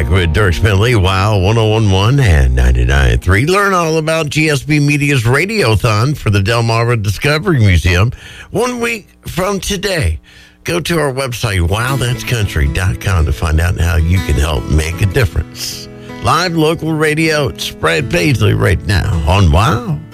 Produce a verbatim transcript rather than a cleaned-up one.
back with Dirk Bentley, Wow, one oh one point one and ninety-nine point three. Learn all about G S B Media's Radiothon for the Delmarva Discovery Museum one week from today. Go to our website, wow that's country dot com, to find out how you can help make a difference. Live local radio, it's Brad Paisley right now on Wow.